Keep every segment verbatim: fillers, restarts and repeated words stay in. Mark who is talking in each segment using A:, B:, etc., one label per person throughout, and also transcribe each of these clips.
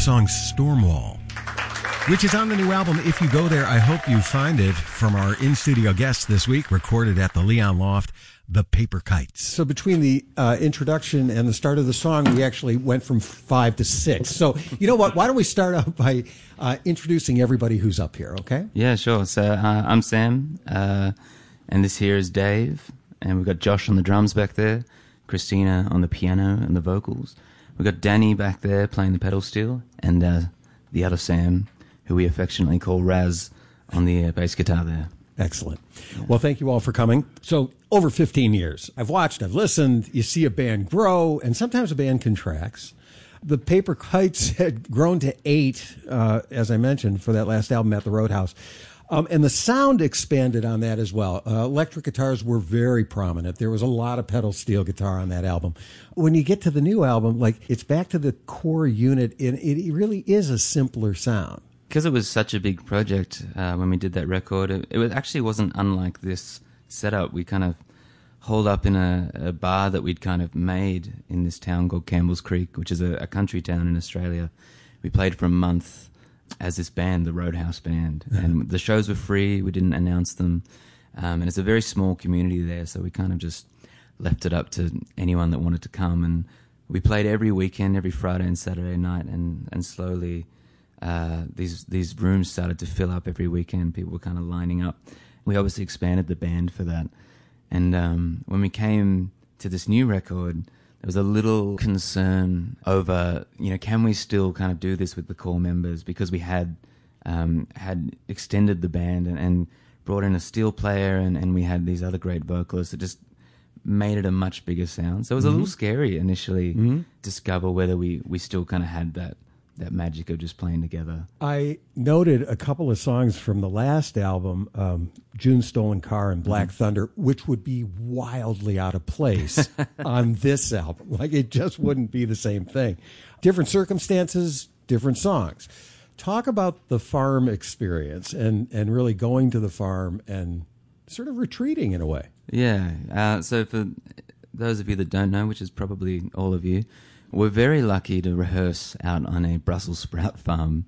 A: song Stormwall, which is on the new album. If you go there, I hope you find it, from our in-studio guests this week, recorded at the Leon Loft, The Paper Kites.
B: So between the uh, introduction and the start of the song, we actually went from five to six. So you know what? Why don't we start out by uh, introducing everybody who's up here, okay?
C: Yeah, sure. So uh, I'm Sam, uh, and this here is Dave, and we've got Josh on the drums back there, Christina on the piano and the vocals. We've got Danny back there playing the pedal steel, and uh, the other Sam, who we affectionately call Raz, on the uh, bass guitar there.
B: Excellent. Well, thank you all for coming. So, over fifteen years, I've watched, I've listened, you see a band grow, and sometimes a band contracts. The Paper Kites had grown to eight, uh, as I mentioned, for that last album at the Roadhouse. Um, and the sound expanded on that as well. Uh, electric guitars were very prominent. There was a lot of pedal steel guitar on that album. When you get to the new album, like, it's back to the core unit, and it really is a simpler sound.
C: Because it was such a big project uh, when we did that record, it, it was, actually wasn't unlike this setup. We kind of holed up in a, a bar that we'd kind of made in this town called Campbell's Creek, which is a, a country town in Australia. We played for a month as this band, the Roadhouse Band, and the shows were free. We didn't announce them, um, and it's a very small community there, so we kind of just left it up to anyone that wanted to come. And we played every weekend, every Friday and Saturday night, and and slowly uh, these these rooms started to fill up every weekend. People were kind of lining up. We obviously expanded the band for that, and um, when we came to this new record, there was a little concern over, you know, can we still kind of do this with the core members? Because we had um, had extended the band and, and brought in a steel player, and, and we had these other great vocalists that just made it a much bigger sound. So it was mm-hmm. a little scary initially mm-hmm. to discover whether we, we still kind of had that that magic of just playing together.
B: I noted a couple of songs from the last album, um, June's Stolen Car and Black mm-hmm. Thunder, which would be wildly out of place on this album. Like, it just wouldn't be the same thing. Different circumstances, different songs. Talk about the farm experience and, and really going to the farm and sort of retreating in a way.
C: Yeah. Uh, so for those of you that don't know, which is probably all of you, we're very lucky to rehearse out on a Brussels sprout farm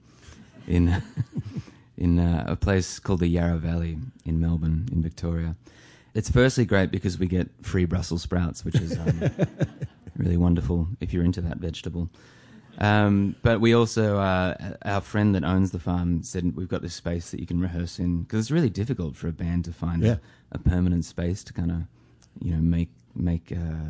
C: in in uh, a place called the Yarra Valley in Melbourne, in Victoria. It's firstly great because we get free Brussels sprouts, which is um, really wonderful if you're into that vegetable. Um, but we also, uh, our friend that owns the farm said, we've got this space that you can rehearse in, because it's really difficult for a band to find yeah. a, a permanent space to kind of, you know, make make. Uh,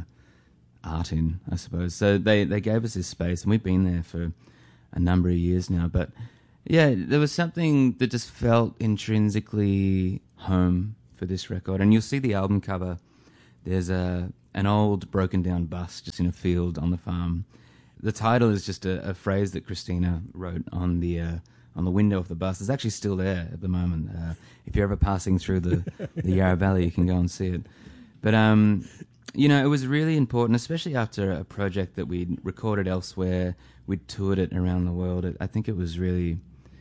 C: art in, I suppose. So they, they gave us this space, and we've been there for a number of years now. But yeah, there was something that just felt intrinsically home for this record. And you'll see the album cover. There's a an old broken down bus just in a field on the farm. The title is just a, a phrase that Christina wrote on the uh, on the window of the bus. It's actually still there at the moment. Uh, if you're ever passing through the, the Yarra Valley, you can go and see it. But um you know, it was really important, especially after a project that we'd recorded elsewhere, we'd toured it around the world. It, I think it was really,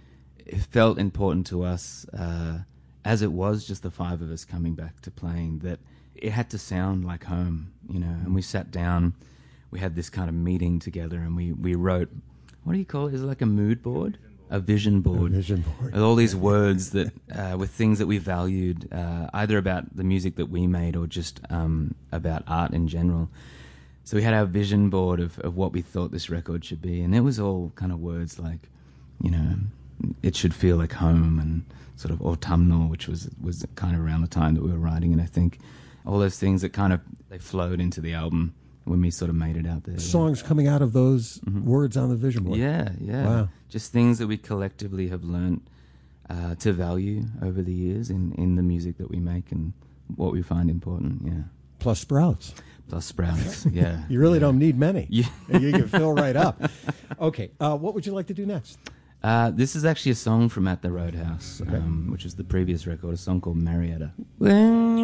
C: it felt important to us, uh, as it was just the five of us coming back to playing, that it had to sound like home, you know. And we sat down, we had this kind of meeting together, and we, we wrote, what do you call it? Is it like a mood board? A vision board.
B: A vision board.
C: With all these words that, uh, with things that we valued, uh, either about the music that we made or just um, about art in general. So we had our vision board of, of what we thought this record should be, and it was all kind of words like, you know, it should feel like home, and sort of autumnal, which was was kind of around the time that we were writing it, I think. All those things that kind of, they flowed into the album when we sort of made it out there.
B: Songs
C: yeah.
B: coming out of those mm-hmm. words on the vision board.
C: Yeah, yeah.
B: Wow.
C: Just things that we collectively have learnt uh, to value over the years in, in the music that we make and what we find important, yeah.
B: Plus sprouts.
C: Plus sprouts, yeah.
B: You really
C: yeah.
B: don't need many.
C: Yeah.
B: You can fill right up. Okay, uh, what would you like to do next?
C: Uh, this is actually a song from At the Roadhouse,
B: okay.
C: um, which was the previous record, a song called Marietta. When